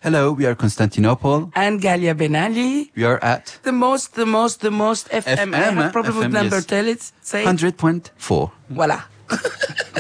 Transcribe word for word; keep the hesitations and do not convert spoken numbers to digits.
Hello, we are Constantinople. And Galia Ben Ali. We are at The most, the most, the most F M. F M, I have problem F M, with number. yes. Tell it. Say one hundred point four. Voilà.